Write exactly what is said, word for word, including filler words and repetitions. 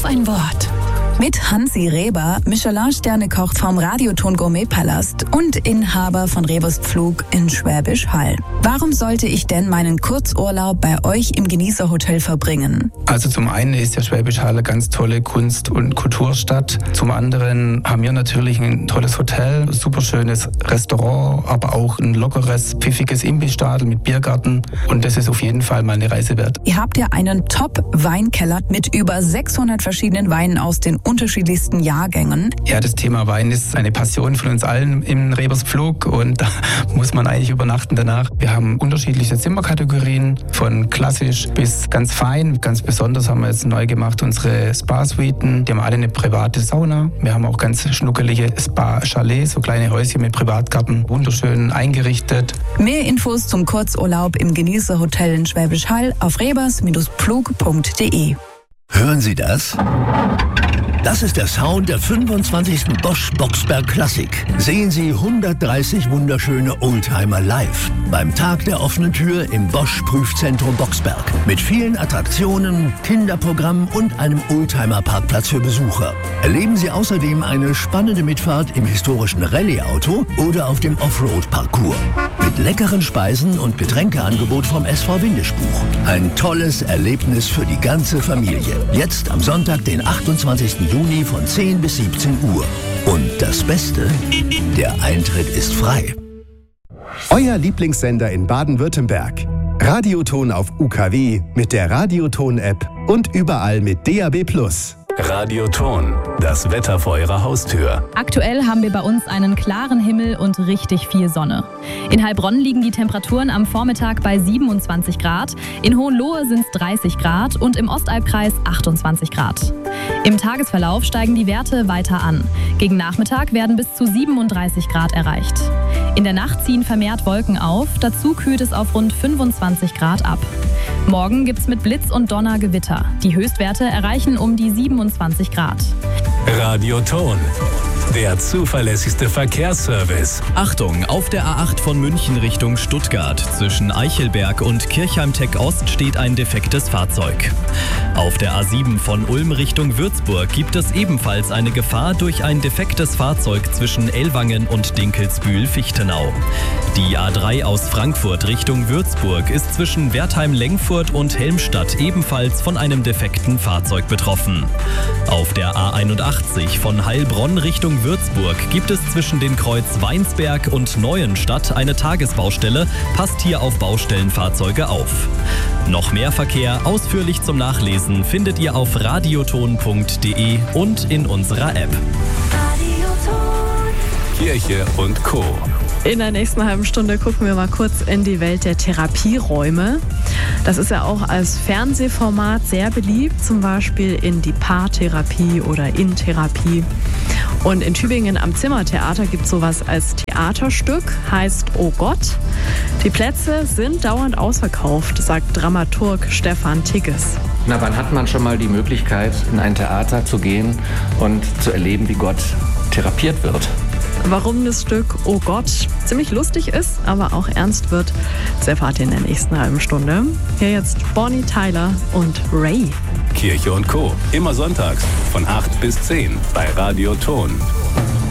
Auf ein Wort. Mit Hansi Reber, Michelin-Sterne-Koch vom Radioton Gourmet-Palast und Inhaber von Rebers Pflug in Schwäbisch Hall. Warum sollte ich denn meinen Kurzurlaub bei euch im Genießerhotel verbringen? Also zum einen ist der Schwäbisch Hall eine ganz tolle Kunst- und Kulturstadt. Zum anderen haben wir natürlich ein tolles Hotel, ein super schönes Restaurant, aber auch ein lockeres, pfiffiges Imbissstadel mit Biergarten. Und das ist auf jeden Fall mal eine Reise wert. Ihr habt ja einen Top-Weinkeller mit über sechshundert verschiedenen Weinen aus den unterschiedlichsten Jahrgängen. Ja, das Thema Wein ist eine Passion von uns allen im Rebers Pflug und da muss man eigentlich übernachten danach. Wir haben unterschiedliche Zimmerkategorien, von klassisch bis ganz fein. Ganz besonders haben wir jetzt neu gemacht unsere Spa-Suiten. Die haben alle eine private Sauna. Wir haben auch ganz schnuckelige Spa-Chalets, so kleine Häuschen mit Privatgarten, wunderschön eingerichtet. Mehr Infos zum Kurzurlaub im Genießerhotel in Schwäbisch Hall auf rebers Pflug punkt de. Hören Sie das? Das ist der Sound der fünfundzwanzigsten Bosch Boxberg Classic. Sehen Sie hundertdreißig wunderschöne Oldtimer live beim Tag der offenen Tür im Bosch Prüfzentrum Boxberg. Mit vielen Attraktionen, Kinderprogrammen und einem Oldtimer-Parkplatz für Besucher. Erleben Sie außerdem eine spannende Mitfahrt im historischen Rallye-Auto oder auf dem Offroad-Parcours. Mit leckeren Speisen und Getränkeangebot vom S V Windesbuch. Ein tolles Erlebnis für die ganze Familie. Jetzt am Sonntag, den achtundzwanzigsten Juni von zehn bis siebzehn Uhr. Und das Beste, der Eintritt ist frei. Euer Lieblingssender in Baden-Württemberg. Radioton auf U K W mit der Radioton-App und überall mit D A B plus. Radioton, das Wetter vor Ihrer Haustür. Aktuell haben wir bei uns einen klaren Himmel und richtig viel Sonne. In Heilbronn liegen die Temperaturen am Vormittag bei siebenundzwanzig Grad, in Hohenlohe sind es dreißig Grad und im Ostalbkreis achtundzwanzig Grad. Im Tagesverlauf steigen die Werte weiter an. Gegen Nachmittag werden bis zu siebenunddreißig Grad erreicht. In der Nacht ziehen vermehrt Wolken auf, dazu kühlt es auf rund fünfundzwanzig Grad ab. Morgen gibt's mit Blitz und Donner Gewitter. Die Höchstwerte erreichen um die siebenundzwanzig Grad. Radioton, der zuverlässigste Verkehrsservice. Achtung, auf der A acht von München Richtung Stuttgart. Zwischen Eichelberg und Kirchheim-Tech Ost steht ein defektes Fahrzeug. Auf der A sieben von Ulm Richtung Würzburg gibt es ebenfalls eine Gefahr durch ein defektes Fahrzeug zwischen Ellwangen und Dinkelsbühl-Fichtenau. Die A drei aus Frankfurt Richtung Würzburg ist zwischen Wertheim-Lengfurt und Helmstadt ebenfalls von einem defekten Fahrzeug betroffen. Auf der A einundachtzig von Heilbronn Richtung Würzburg gibt es zwischen den Kreuz Weinsberg und Neuenstadt eine Tagesbaustelle. Passt hier auf Baustellenfahrzeuge auf. Noch mehr Verkehr ausführlich zum Nachlesen findet ihr auf radioton punkt de und in unserer App. Kirche und Co. In der nächsten halben Stunde gucken wir mal kurz in die Welt der Therapieräume. Das ist ja auch als Fernsehformat sehr beliebt, zum Beispiel in die Paartherapie oder in Therapie. Und in Tübingen am Zimmertheater gibt es sowas als Theaterstück, heißt Oh Gott. Die Plätze sind dauernd ausverkauft, sagt Dramaturg Stefan Tigges. Na, wann hat man schon mal die Möglichkeit, in ein Theater zu gehen und zu erleben, wie Gott therapiert wird? Warum das Stück Oh Gott ziemlich lustig ist, aber auch ernst wird, das erfahrt ihr in der nächsten halben Stunde. Hier jetzt Bonnie Tyler und Ray. Kirche und Co. Immer sonntags von acht bis zehn bei Radioton.